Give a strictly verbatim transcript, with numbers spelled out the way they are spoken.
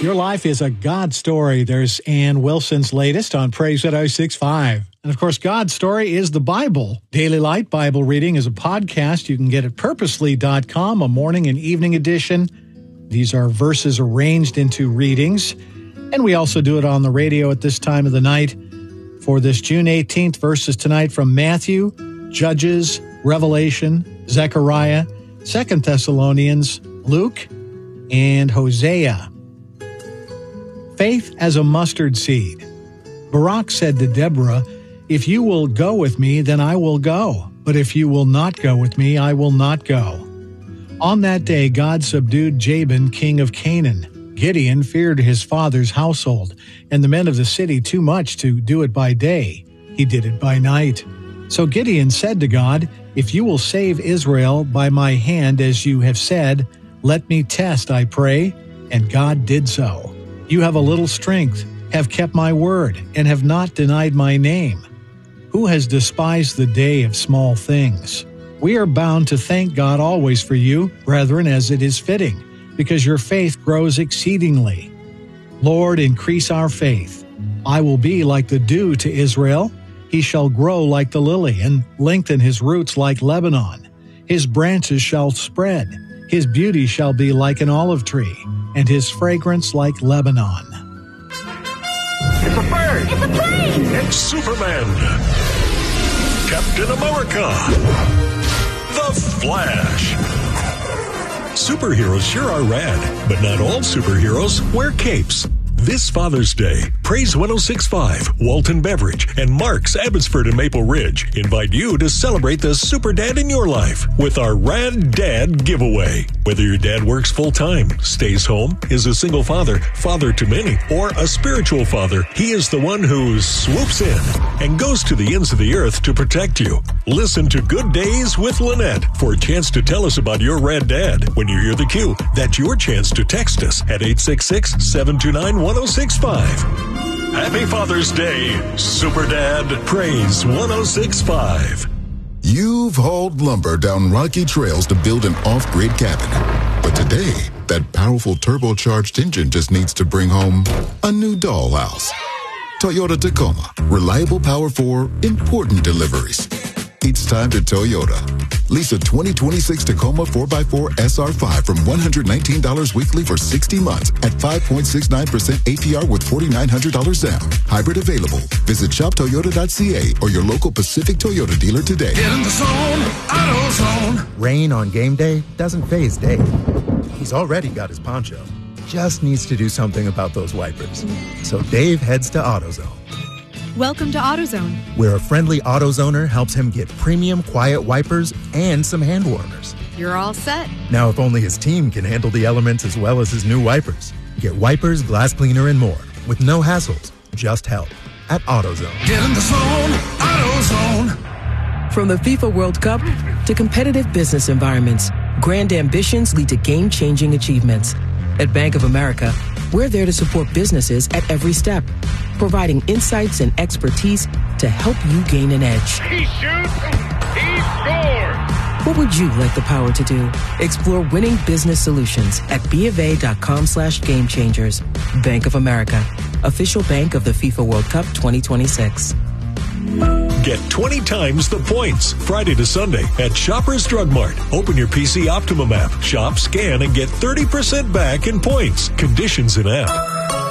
Your life is a God story. There's Ann Wilson's latest on Praise one oh six point five. And of course, God's story is the Bible. Daily Light Bible Reading is a podcast you can get at purposely dot com, a morning and evening edition. These are verses arranged into readings. And we also do it on the radio at this time of the night. For this June eighteenth, verses tonight from Matthew, Judges, Revelation, Zechariah, Second Thessalonians, Luke, and Hosea. Faith as a mustard seed. Barak said to Deborah, "If you will go with me, then I will go. But if you will not go with me, I will not go." On that day, God subdued Jabin, king of Canaan. Gideon feared his father's household, and the men of the city too much to do it by day. He did it by night. So Gideon said to God, "If you will save Israel by my hand, as you have said, let me test, I pray." And God did so. You have a little strength, have kept my word, and have not denied my name. Who has despised the day of small things? We are bound to thank God always for you, brethren, as it is fitting, because your faith grows exceedingly. Lord, increase our faith. I will be like the dew to Israel. He shall grow like the lily and lengthen his roots like Lebanon. His branches shall spread. His beauty shall be like an olive tree, and his fragrance like Lebanon. It's a bird! It's a plane! It's Superman! Captain America! The Flash! Superheroes sure are rad, but not all superheroes wear capes. This Father's Day, Praise one oh six point five, Walton Beverage, and Mark's Abbotsford and Maple Ridge invite you to celebrate the super dad in your life with our Rad Dad giveaway. Whether your dad works full-time, stays home, is a single father, father to many, or a spiritual father, he is the one who swoops in and goes to the ends of the earth to protect you. Listen to Good Days with Lynette for a chance to tell us about your Rad Dad. When you hear the cue, that's your chance to text us at eight six six, seven two nine, one oh six five. Happy Father's Day, Super Dad. Praise one oh six point five. You've hauled lumber down rocky trails to build an off-grid cabin. But today, that powerful turbocharged engine just needs to bring home a new dollhouse. Toyota Tacoma. Reliable power for important deliveries. It's time to Toyota. Lease a twenty twenty-six Tacoma four by four S R five from one hundred nineteen dollars weekly for sixty months at five point six nine percent A P R with four thousand nine hundred dollars down. Hybrid available. Visit shop toyota dot c a or your local Pacific Toyota dealer today. Get in the zone, AutoZone. Rain on game day doesn't faze Dave. He's already got his poncho. Just needs to do something about those wipers. So Dave heads to AutoZone. Welcome to AutoZone, where a friendly AutoZoner helps him get premium quiet wipers and some hand warmers. You're all set. Now, if only his team can handle the elements as well as his new wipers. Get wipers, glass cleaner, and more with no hassles, just help at AutoZone. Get in the zone, AutoZone. From the FIFA World Cup to competitive business environments, grand ambitions lead to game-changing achievements. At Bank of America, we're there to support businesses at every step, providing insights and expertise to help you gain an edge. He shoots, he scores! What would you like the power to do? Explore winning business solutions at bofa.com slash game changers. Bank of America, official bank of the FIFA World Cup twenty twenty-six. Get twenty times the points Friday to Sunday at Shoppers Drug Mart. Open your P C Optimum app, shop, scan, and get thirty percent back in points. Conditions in app.